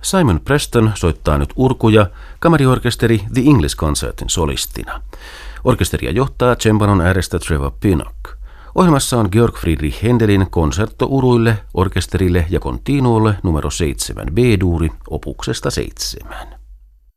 Simon Preston soittaa nyt urkuja kamariorkesteri The English Concertin solistina. Orkesteria johtaa cembalon äärestä Trevor Pinnock. Ohjelmassa on Georg Friedrich Händelin konsertto uruille, orkesterille ja continuolle numero 7 B-duuri opuksesta 7.